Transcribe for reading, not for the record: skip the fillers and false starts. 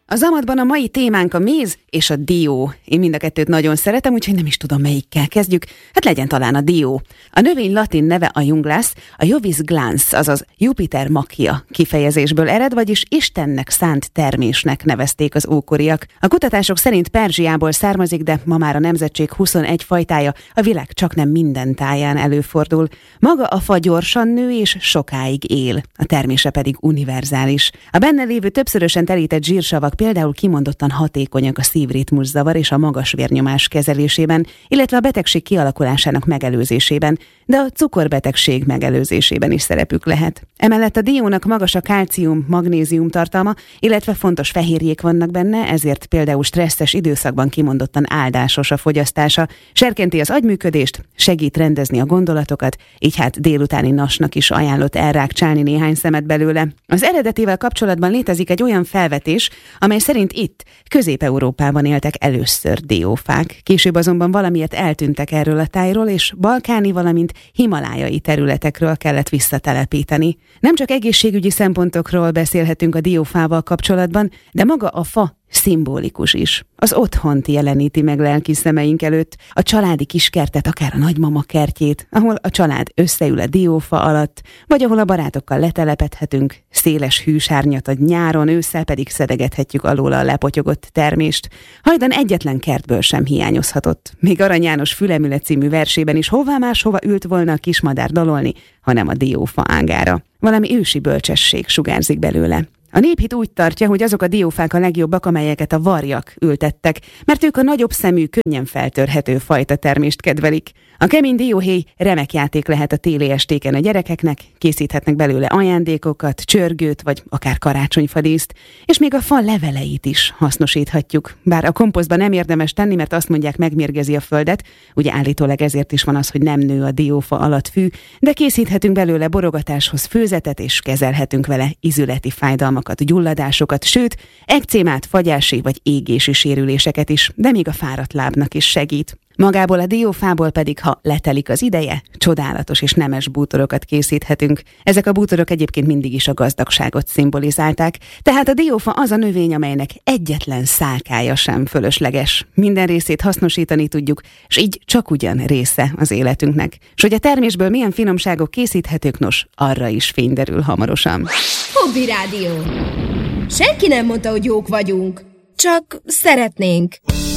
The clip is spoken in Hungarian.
A Zamatban a mai témánk a méz és a dió. Én mind a kettőt nagyon szeretem, úgyhogy nem is tudom, melyikkel kezdjük. Hát legyen talán a dió. A növény latin neve a Junglász, a Jovis glans, azaz Jupiter macchia kifejezésből ered, vagyis Istennek szánt termésnek nevezték az ókoriak. A kutatások szerint Perzsiából származik, de ma már a nemzetség 21 fajtája a világ csaknem minden táján előfordul. Maga a fa gyorsan nő és sokáig él, a termése pedig univerzális. A benne lévő többszörösen telített zsírsavak például kimondottan hatékonyak a szívritmuszavar és a magas vérnyomás kezelésében, illetve a betegség kialakulásának megelőzésében, de a cukorbetegség megelőzésében is szerepük lehet. Emellett a diónak magas a kálcium, magnézium tartalma, illetve fontos fehérjék vannak benne, ezért például stresszes időszakban kimondottan áldásos a fogyasztása, serkenti az agyműködést, segít rendezni a gondolatokat, így hát délutáni nasnak is ajánlott elrákcsálni néhány szemet belőle. Az eredetével kapcsolatban létezik egy olyan felvetés, amely szerint itt, Közép-Európában éltek először diófák. Később azonban valamiért eltűntek erről a tájról, és balkáni, valamint himalájai területekről kellett visszatelepíteni. Nem csak egészségügyi szempontokról beszélhetünk a diófával kapcsolatban, de maga a fa szimbolikus is. Az otthont jeleníti meg lelki szemeink előtt, a családi kiskertet, akár a nagymama kertjét, ahol a család összeül a diófa alatt, vagy ahol a barátokkal letelepedhetünk, széles hűsárnyat ad nyáron, ősszel pedig szedegethetjük alóla a lepotyogott termést. Hajdan egyetlen kertből sem hiányozhatott. Még Arany János Fülemüle című versében is hová máshova ült volna a kismadár dalolni, hanem a diófa ágára. Valami ősi bölcsesség sugárzik belőle. A néphit úgy tartja, hogy azok a diófák a legjobbak, amelyeket a varjak ültettek, mert ők a nagyobb szemű, könnyen feltörhető fajta termést kedvelik. A kemény dióhéj remek játék lehet a téli estéken a gyerekeknek, készíthetnek belőle ajándékokat, csörgőt vagy akár karácsonyfadíszt, és még a fa leveleit is hasznosíthatjuk. Bár a komposztba nem érdemes tenni, mert azt mondják, megmérgezi a földet, ugye állítólag ezért is van az, hogy nem nő a diófa alatt fű, de készíthetünk belőle borogatáshoz főzetet, és kezelhetünk vele izületi fájdalmakat, gyulladásokat, sőt, ekcémát, fagyási vagy égési sérüléseket is, de még a fáradt lábnak is segít. Magából a diófából pedig, ha letelik az ideje, csodálatos és nemes bútorokat készíthetünk. Ezek a bútorok egyébként mindig is a gazdagságot szimbolizálták, tehát a diófa az a növény, amelynek egyetlen szálkája sem fölösleges. Minden részét hasznosítani tudjuk, és így csak ugyan része az életünknek. És hogy a termésből milyen finomságok készíthetők, nos, arra is fény derül hamarosan. Hobby Rádió. Senki nem mondta, hogy jók vagyunk, csak szeretnénk.